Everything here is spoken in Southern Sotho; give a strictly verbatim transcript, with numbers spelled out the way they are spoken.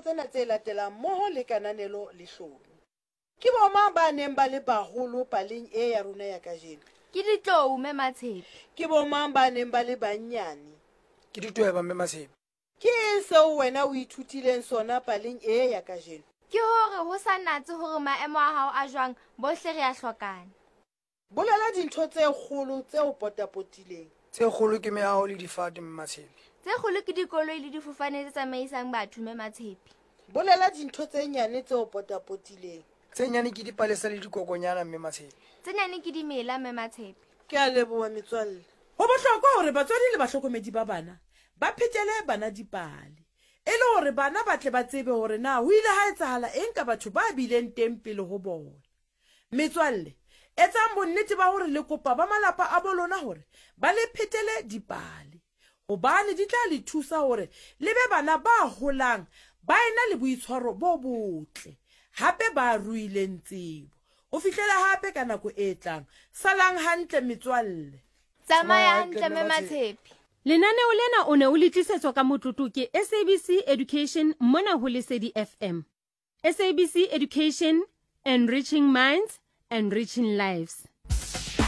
tsena tse latelang mmoho le kananelo le hlono. Ke bo mang ba neng ba le baholo paleng e ya rona ya kajeno? Ke Ditlou mme Matshepe. Ke bo mang ba neng ba le banyane? Ke Ditweba mme Matshepe. Ke eng seo wena o ithutileng sona paleng e ya kajeno? Ke hore ho sa natse hore maemo a hao a jwang bohle re a hlokana. Bolela dintho tse kgolo tse o potapotileng. Tse kgolo ke meaho le difate mme Matshepe. Tse kgolo ke dikoloi le difofane tse tsamaisang batho mme Matshepe. Bolela dintho tse nyane tse o potapotileng. Tse nyane ke dipalesa le dikokonyana mme Matshepe. Tse nyane ke dimela mme Matshepe. Ke a leboha metswalle. Ho bohlokwa hore batswadi le bahlokomedi ba bana ba phetele bana dipale. E le hore bana ba tle ba tsebe hore na ho ile ha etsahala eng ka batho ba bileng teng pele ho bona. Metswalle, etsang bonnete ba hore le kopa ba malapa a bolona hore ba le phetele dipale. Hobane di tla le thusa hore le be bana ba holang ba ena le boitshwaro bo botle. Hape ba ruileng tsebo. Ho fihlela hape ka nako e tlang. Salang hantle metswalle. Tsamaya hantle mme Matshepe. Lenaneo lena o ne o le tlisetswa ka motlotlo ke S A B C Education mona ho Lesedi F M. S A B C Education, enriching minds, enriching lives.